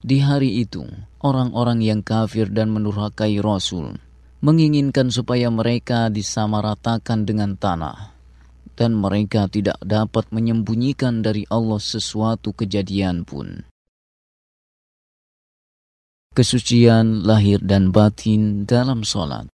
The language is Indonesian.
Di hari itu, orang-orang yang kafir dan mendurhakai Rasul menginginkan supaya mereka disamaratakan dengan tanah, dan mereka tidak dapat menyembunyikan dari Allah sesuatu kejadian pun. Kesucian lahir dan batin dalam sholat.